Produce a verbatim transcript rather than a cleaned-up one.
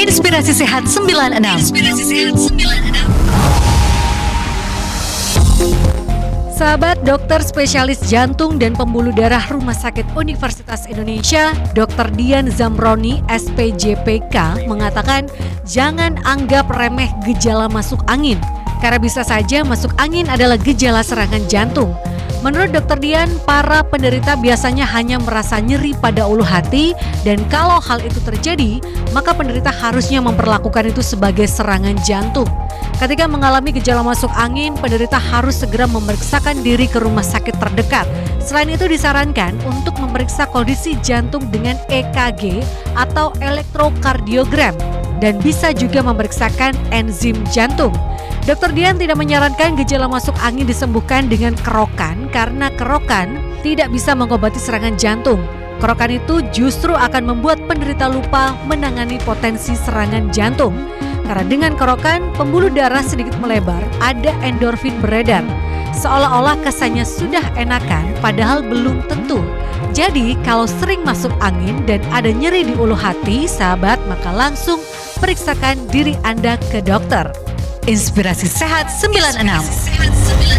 Inspirasi Sehat sembilan enam. Inspirasi Sehat sembilan enam. Sahabat dokter spesialis jantung dan pembuluh darah Rumah Sakit Universitas Indonesia, dokter Dian Zamroni, S P J P K, mengatakan jangan anggap remeh gejala masuk angin, karena bisa saja masuk angin adalah gejala serangan jantung. Menurut dokter Dian, para penderita biasanya hanya merasa nyeri pada ulu hati, dan kalau hal itu terjadi, maka penderita harusnya memperlakukan itu sebagai serangan jantung. Ketika mengalami gejala masuk angin, penderita harus segera memeriksakan diri ke rumah sakit terdekat. Selain itu disarankan untuk memeriksa kondisi jantung dengan E K G atau elektrokardiogram, dan bisa juga memeriksakan enzim jantung. dokter Dian tidak menyarankan gejala masuk angin disembuhkan dengan kerokan karena kerokan tidak bisa mengobati serangan jantung. Kerokan itu justru akan membuat penderita lupa menangani potensi serangan jantung. Karena dengan kerokan, pembuluh darah sedikit melebar, ada endorfin beredar. Seolah-olah kesannya sudah enakan, padahal belum tentu. Jadi kalau sering masuk angin dan ada nyeri di ulu hati, sahabat, maka langsung periksakan diri Anda ke dokter. Inspirasi Sehat sembilan enam.